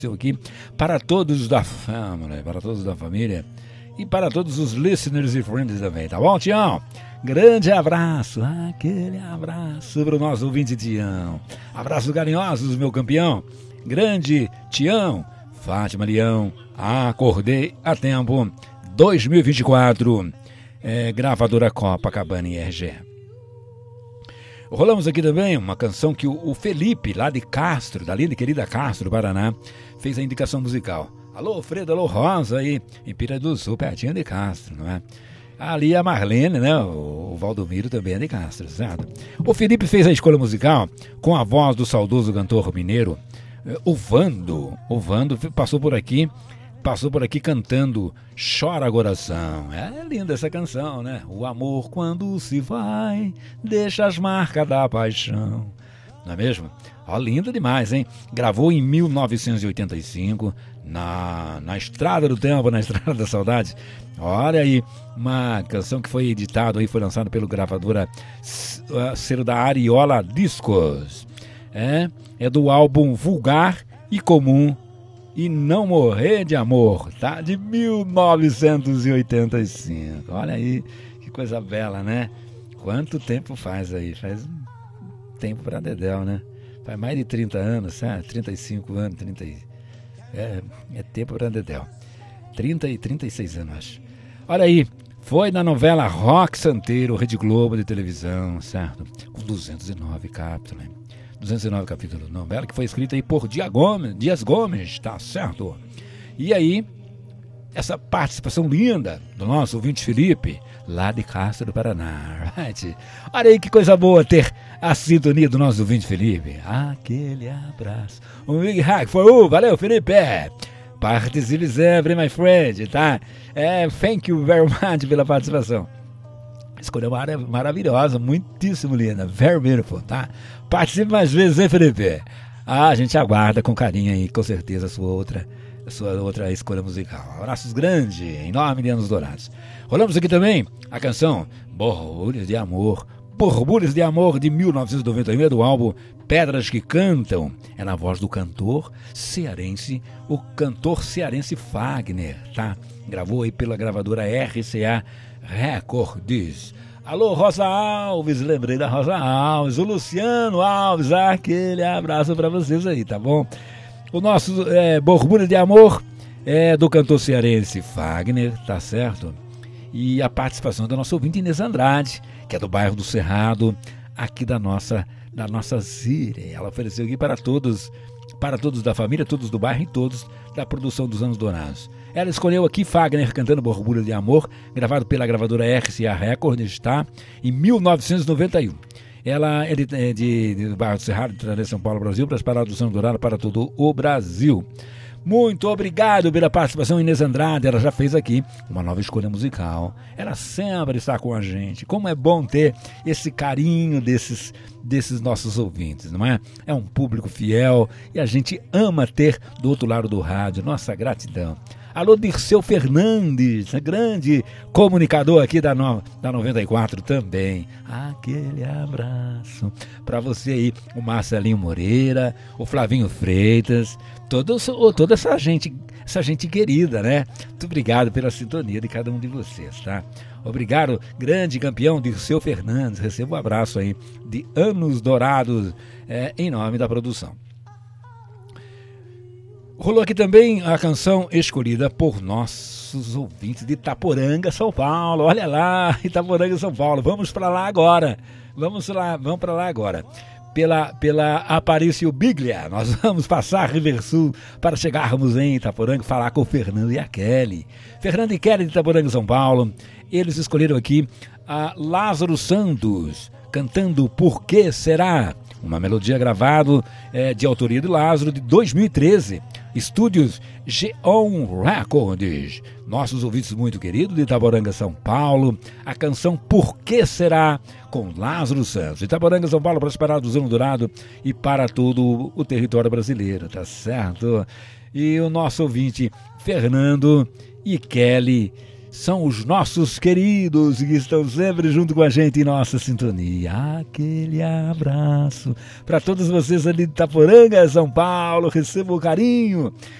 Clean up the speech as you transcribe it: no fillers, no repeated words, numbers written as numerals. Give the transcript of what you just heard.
aqui para todos da família, e para todos os listeners e friends também, tá bom, Tião? Grande abraço, aquele abraço para o nosso ouvinte Tião. Abraços carinhosos, meu campeão. Grande Tião, Fátima Leão, acordei a tempo, 2024, gravadora Copacabana e RG. Rolamos aqui também uma canção que o Felipe, lá de Castro, da linda e querida Castro, Paraná, fez a indicação musical. Alô, Fredo, alô, Rosa, aí, em Pira do Sul, pertinho de Castro, não é? Ali a Marlene, né? O Valdomiro também é de Castro, certo? O Felipe fez a escolha musical com a voz do saudoso cantor mineiro, o Vando. O Vando passou por aqui cantando Chora Coração. É linda essa canção, né? O amor quando se vai deixa as marcas da paixão. Não é mesmo? Ó, linda demais, hein? Gravou em 1985 na Estrada do Tempo, na Estrada da Saudade. Olha aí, uma canção que foi editada aí, foi lançada pelo gravadora selo da Ariola Discos. É do álbum Vulgar e Comum e Não Morrer de Amor, tá? De 1985. Olha aí, que coisa bela, né? Quanto tempo faz aí? Faz tempo pra dedéu, né? Faz mais de 30 anos, sabe? 35 anos, 30 é tempo pra dedéu. 30 e 36 anos, acho. Olha aí, foi na novela Rock Santeiro, Rede Globo de televisão, certo? Com 209 capítulos, 209 capítulos de novela, que foi escrita aí por Dias Gomes, tá certo? E aí, essa participação linda do nosso ouvinte Felipe, lá de Castro do Paraná, right? Olha aí que coisa boa ter a sintonia do nosso ouvinte Felipe. Aquele abraço. Um big hack for valeu, Felipe. Participe sempre, my friend, tá? Thank you very much pela participação. Escolha maravilhosa, muitíssimo linda, very beautiful, tá? Participe mais vezes, hein, Felipe? A gente aguarda com carinho aí, com certeza, a sua outra escolha musical. Abraços grandes, enorme de anos dourados. Rolamos aqui também a canção Borbulhos de Amor, de 1991, do álbum Pedras que Cantam. É na voz do cantor cearense, o cantor cearense Fagner, tá? Gravou aí pela gravadora RCA Records. Alô, Rosa Alves, lembrei da Rosa Alves, o Luciano Alves, aquele abraço pra vocês aí, tá bom? O nosso Borbulho de Amor é do cantor cearense Fagner, tá certo? E a participação da nossa ouvinte Inês Andrade, que é do bairro do Cerrado, aqui da nossa Zire. Ela ofereceu aqui para todos da família, todos do bairro e todos da produção dos Anos Dourados. Ela escolheu aqui Fagner cantando Borbulho de Amor, gravado pela gravadora RCA Records, tá? Em 1991. Ela é do bairro do Cerrado, de São Paulo, Brasil, para as paradas do Anos Dourados para todo o Brasil. Muito obrigado pela participação, Inês Andrade. Ela já fez aqui uma nova escolha musical. Ela sempre está com a gente. Como é bom ter esse carinho desses nossos ouvintes, não é? É um público fiel e a gente ama ter do outro lado do rádio. Nossa gratidão. Alô, Dirceu Fernandes, grande comunicador aqui da 94 também. Aquele abraço para você aí, o Marcelinho Moreira, o Flavinho Freitas, toda essa gente querida, né? Muito obrigado pela sintonia de cada um de vocês, tá? Obrigado, grande campeão Dirceu Fernandes. Receba um abraço aí de Anos Dourados em nome da produção. Rolou aqui também a canção escolhida por nossos ouvintes de Itaporanga, São Paulo. Olha lá, Itaporanga, São Paulo. Vamos para lá agora. Vamos para lá agora. Pela Aparício Biglia, nós vamos passar Riversul para chegarmos em Itaporanga, falar com o Fernando e a Kelly. Fernando e Kelly de Itaporanga, São Paulo. Eles escolheram aqui a Lázaro Santos, cantando Por Que Será? Uma melodia gravada de autoria de Lázaro, de 2013. Estúdios Geon Records. Nossos ouvintes muito queridos de Itaporanga, São Paulo. A canção Por Que Será? Com Lázaro Santos. Itaporanga, São Paulo, para as paradas do Zano Dourado e para todo o território brasileiro, tá certo? E o nosso ouvinte Fernando e Kelly são os nossos queridos que estão sempre junto com a gente em nossa sintonia. Aquele abraço para todos vocês ali de Itaporanga, São Paulo, recebam o carinho